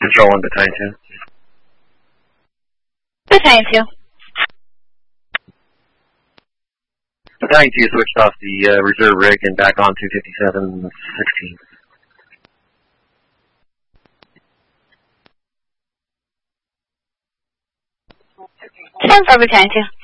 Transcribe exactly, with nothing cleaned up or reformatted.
Control one, Battalion two. Battalion two. Battalion two switched off the uh, reserve rig and back on two fifty-seven sixteen. ten four, Battalion two.